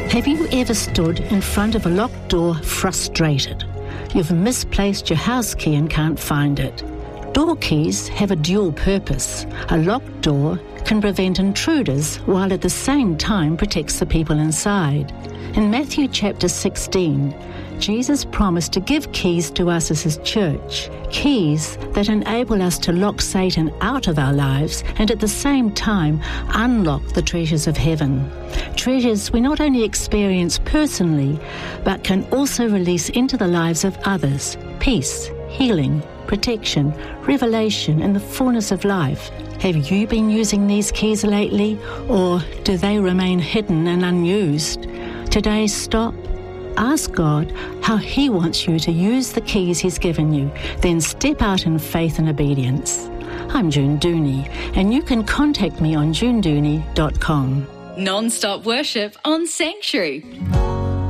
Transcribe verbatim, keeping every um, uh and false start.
Have you ever stood in front of a locked door frustrated? You've misplaced your house key and can't find it. Door keys have a dual purpose. A locked door can prevent intruders while at the same time protects the people inside. In Matthew chapter sixteen, Jesus promised to give keys to us as his church, keys that enable us to lock Satan out of our lives and at the same time unlock the treasures of heaven. Treasures we not only experience personally, but can also release into the lives of others: peace, healing, protection, revelation, and the fullness of life. Have you been using these keys lately, or do they remain hidden and unused? Today, stop. Ask God how he wants you to use the keys he's given you. Then step out in faith and obedience. I'm June Dooney, and you can contact me on june dooney dot com. Non-stop worship on Sanctuary.